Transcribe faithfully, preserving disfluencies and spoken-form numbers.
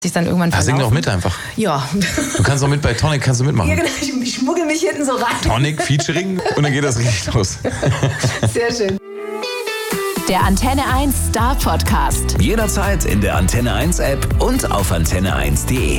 sich dann irgendwann verlaufen. Ja, sing doch mit einfach. Ja. Du kannst doch mit bei Tonic, kannst du mitmachen. Ja, genau, ich, ich schmuggel mich hinten so rein. Tonic, Featuring und dann geht das richtig los. Sehr schön. Der Antenne eins Star Podcast. Jederzeit in der Antenne eins App und auf antenne eins punkt de.